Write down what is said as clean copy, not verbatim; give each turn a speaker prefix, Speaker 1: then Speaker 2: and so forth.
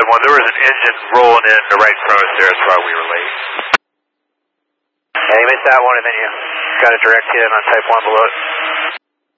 Speaker 1: 1, there was an engine rolling in the right front of us there, that's why we were late.
Speaker 2: Yeah, you missed that one, and then you got a direct hit on type 1 below it.